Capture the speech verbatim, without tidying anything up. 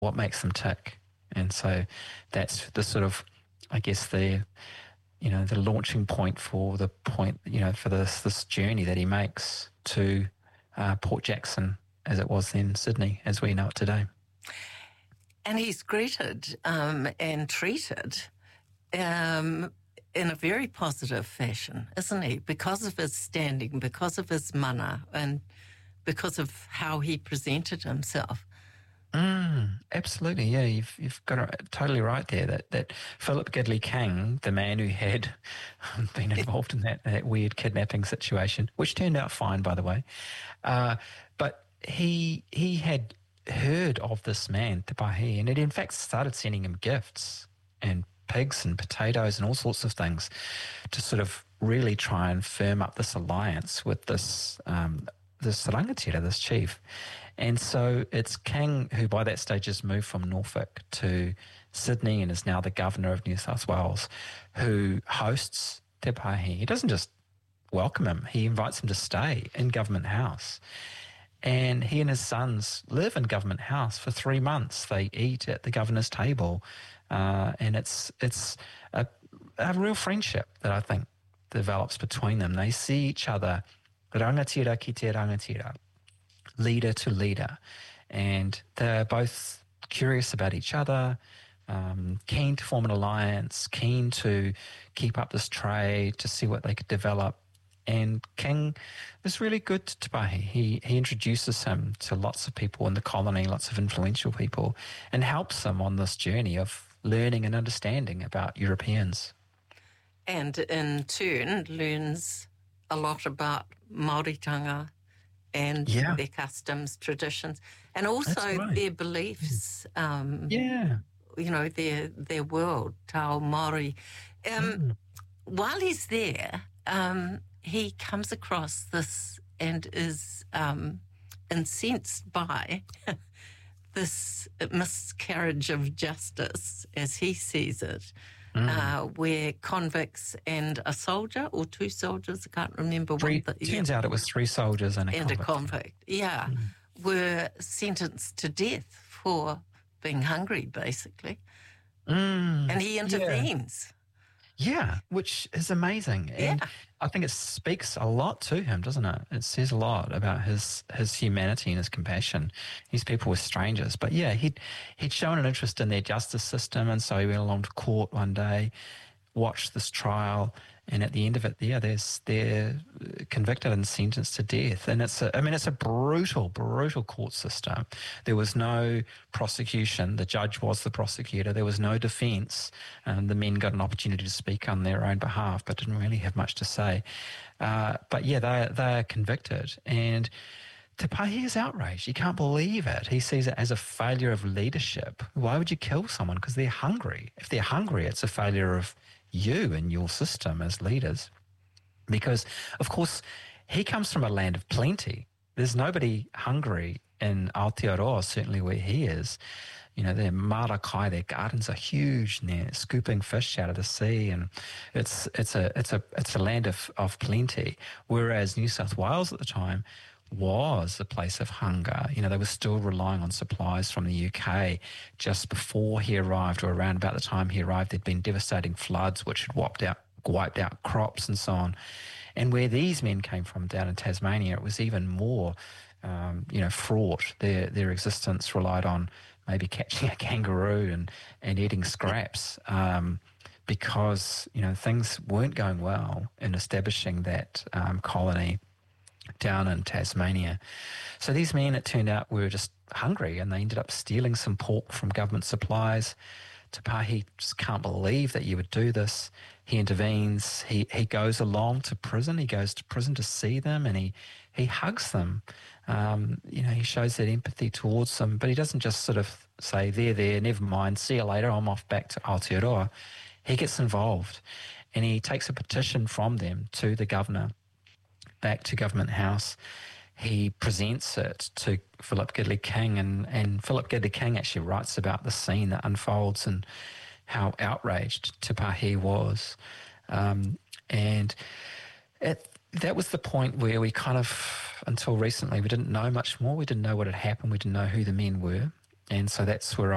what makes them tick. And so that's the sort of, I guess, the, you know, the launching point for the point, you know, for this this journey that he makes to uh, Port Jackson, as it was then Sydney, as we know it today. And he's greeted um, and treated um, in a very positive fashion, isn't he? Because of his standing, because of his mana, and because of how he presented himself. Mm, absolutely, yeah, you've you've got it totally right there. That that Philip Gidley King, the man who had been involved in that, that weird kidnapping situation, which turned out fine, by the way, uh, but he he had heard of this man, Te Pahi, and had in fact started sending him gifts and pigs and potatoes and all sorts of things to sort of really try and firm up this alliance with this um, this rangatira, this chief. And so it's King, who by that stage has moved from Norfolk to Sydney and is now the governor of New South Wales, who hosts Te Pahi. He doesn't just welcome him, he invites him to stay in Government House. And he and his sons live in Government House for three months. They eat at the governor's table. Uh, and it's it's a, a real friendship that I think develops between them. They see each other, rangatira ki te rangatira, leader to leader, and they're both curious about each other, um, keen to form an alliance, keen to keep up this trade, to see what they could develop. And King is really good to Te Pahi. He, he introduces him to lots of people in the colony, lots of influential people, and helps him on this journey of learning and understanding about Europeans. And in turn learns a lot about Māoritanga and yeah. their customs, traditions, and also right. their beliefs. Um, yeah. You know, their their world, Tao Māori. Um, mm. While he's there, um, he comes across this and is um, incensed by this miscarriage of justice, as he sees it, mm. uh, where convicts and a soldier or two soldiers, I can't remember. Three, one, turns yeah, out it was three soldiers and a and convict. a convict, yeah, mm. were sentenced to death for being hungry, basically. Mm, and he intervenes. Yeah. Yeah, which is amazing. And yeah. I think it speaks a lot to him, doesn't it? It says a lot about his, his humanity and his compassion. These people were strangers. But yeah, he'd, he'd shown an interest in their justice system, and so he went along to court one day, watched this trial, and at the end of it, yeah, there's, they're convicted and sentenced to death. And it's a, I mean, it's a brutal, brutal court system. There was no prosecution. The judge was the prosecutor. There was no defence. And the men got an opportunity to speak on their own behalf, but didn't really have much to say. Uh, but yeah, they they're convicted. And Te Pahi is outraged. He can't believe it. He sees it as a failure of leadership. Why would you kill someone? Because they're hungry. If they're hungry, it's a failure of you and your system as leaders. Because, of course, he comes from a land of plenty. There's nobody hungry in Aotearoa, certainly where he is. You know, their marakai, their gardens are huge, and they're scooping fish out of the sea, and it's it's a it's a it's a land of, of plenty. Whereas New South Wales at the time was a place of hunger. You know, they were still relying on supplies from the U K. Just before he arrived, or around about the time he arrived, there'd been devastating floods which had wiped out wiped out crops and so on. And where these men came from down in Tasmania, it was even more, um, you know, fraught. Their their existence relied on maybe catching a kangaroo and, and eating scraps, um, because, you know, things weren't going well in establishing that um, colony down in Tasmania. So these men, it turned out, were just hungry, and they ended up stealing some pork from government supplies. Te Pahi just can't believe that you would do this. He intervenes. He he goes along to prison. He goes to prison to see them, and he, he hugs them. Um, you know, he shows that empathy towards them, but he doesn't just sort of say, there, there, never mind, see you later, I'm off back to Aotearoa. He gets involved, and he takes a petition from them to the governor, back to Government House. He presents it to Philip Gidley King, and, and Philip Gidley King actually writes about the scene that unfolds and how outraged Te Pahi was. Um, and at, that was the point where we kind of, until recently, we didn't know much more. We didn't know what had happened. We didn't know who the men were. And so that's where